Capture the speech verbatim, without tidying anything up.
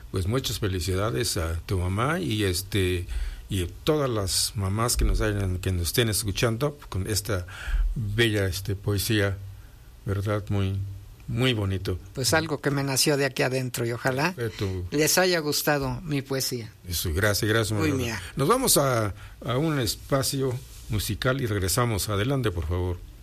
pues muchas felicidades a tu mamá y este y todas las mamás que nos hayan, que nos estén escuchando con esta bella este poesía, verdad, muy muy bonito. Pues algo que me nació de aquí adentro y ojalá Tu, les haya gustado mi poesía. eso, gracias, gracias. Muy bien. Nos vamos a, a un espacio musical y regresamos. Adelante, por favor.